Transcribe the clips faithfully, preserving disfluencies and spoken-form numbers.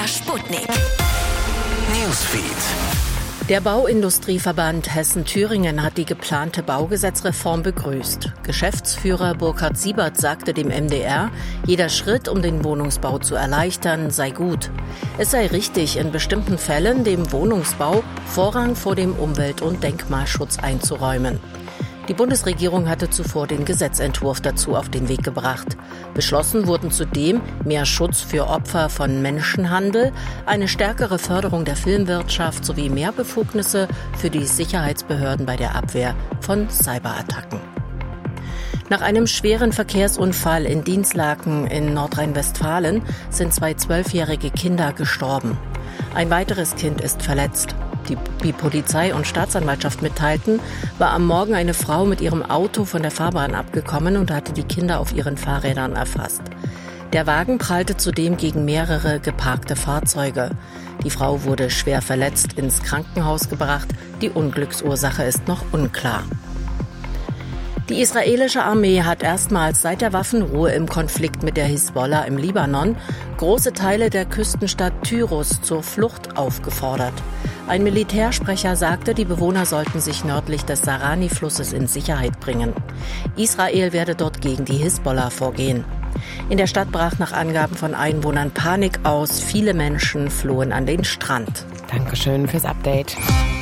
Sputnik. Newsfeed. Der Bauindustrieverband Hessen-Thüringen hat die geplante Baugesetzreform begrüßt. Geschäftsführer Burkhard Siebert sagte dem M D R, jeder Schritt, um den Wohnungsbau zu erleichtern, sei gut. Es sei richtig, in bestimmten Fällen dem Wohnungsbau Vorrang vor dem Umwelt- und Denkmalschutz einzuräumen. Die Bundesregierung hatte zuvor den Gesetzentwurf dazu auf den Weg gebracht. Beschlossen wurden zudem mehr Schutz für Opfer von Menschenhandel, eine stärkere Förderung der Filmwirtschaft sowie mehr Befugnisse für die Sicherheitsbehörden bei der Abwehr von Cyberattacken. Nach einem schweren Verkehrsunfall in Dinslaken in Nordrhein-Westfalen sind zwei zwölfjährige Kinder gestorben. Ein weiteres Kind ist verletzt. Die, wie Polizei und Staatsanwaltschaft mitteilten, war am Morgen eine Frau mit ihrem Auto von der Fahrbahn abgekommen und hatte die Kinder auf ihren Fahrrädern erfasst. Der Wagen prallte zudem gegen mehrere geparkte Fahrzeuge. Die Frau wurde schwer verletzt ins Krankenhaus gebracht. Die Unglücksursache ist noch unklar. Die israelische Armee hat erstmals seit der Waffenruhe im Konflikt mit der Hisbollah im Libanon große Teile der Küstenstadt Tyros zur Flucht aufgefordert. Ein Militärsprecher sagte, die Bewohner sollten sich nördlich des Sarani-Flusses in Sicherheit bringen. Israel werde dort gegen die Hisbollah vorgehen. In der Stadt brach nach Angaben von Einwohnern Panik aus. Viele Menschen flohen an den Strand. Dankeschön fürs Update.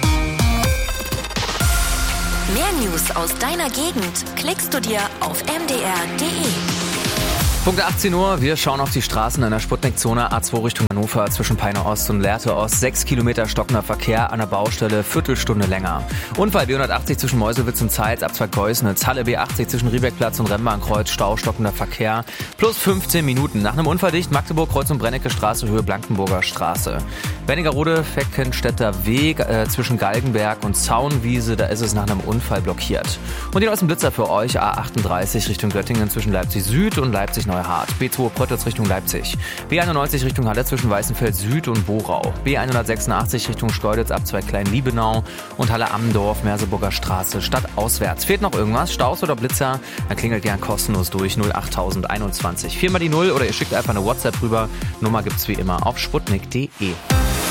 Mehr News aus deiner Gegend klickst du dir auf m d r punkt d e. Punkt achtzehn Uhr, wir schauen auf die Straßen in der Sputnik-Zone A zwei Richtung Hannover zwischen Peine Ost und Lehrte Ost. Sechs Kilometer stockender Verkehr an der Baustelle, Viertelstunde länger. Unfall B hundertachtzig zwischen Meuselwitz und Zeitz, Abzweig Geusnitz. Halle B achtzig zwischen Riebeckplatz und Remmbahnkreuz, Stau, stockender Verkehr. Plus fünfzehn Minuten. Nach einem Unfall dicht Magdeburg, Kreuz und Brennecke Straße, Höhe Blankenburger Straße. Wernigerode, Feckenstädter Weg äh, zwischen Galgenberg und Zaunwiese, da ist es nach einem Unfall blockiert. Und den aus dem Blitzer für euch, A achtunddreißig Richtung Göttingen zwischen Leipzig Süd und Leipzig Neuhardt. B zwei Pröttitz Richtung Leipzig. B einundneunzig Richtung Halle zwischen Weißenfeld Süd und Borau. B hundertsechsundachtzig Richtung Schkeuditz ab zwei Klein-Liebenau und Halle-Ammendorf, Merseburger Straße, stadtauswärts. Fehlt noch irgendwas? Staus oder Blitzer? Dann klingelt gern kostenlos durch null acht einundzwanzig. Viermal die Null oder ihr schickt einfach eine WhatsApp rüber. Nummer gibt's wie immer auf sputnik punkt d e.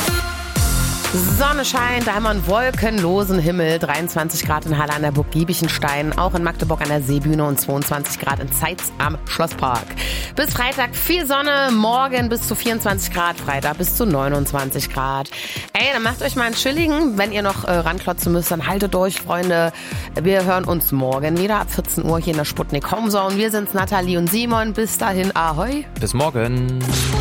Sonne scheint, da haben wir einen wolkenlosen Himmel, dreiundzwanzig Grad in Halle an der Burg Giebichenstein, auch in Magdeburg an der Seebühne und zweiundzwanzig Grad in Zeitz am Schlosspark. Bis Freitag viel Sonne, morgen bis zu vierundzwanzig Grad, Freitag bis zu neunundzwanzig Grad. Ey, dann macht euch mal einen chilligen, wenn ihr noch äh, ranklotzen müsst, dann haltet durch, Freunde. Wir hören uns morgen wieder ab vierzehn Uhr hier in der Sputnik Homezone. Wir sind's, Nathalie und Simon. Bis dahin, ahoi. Bis morgen.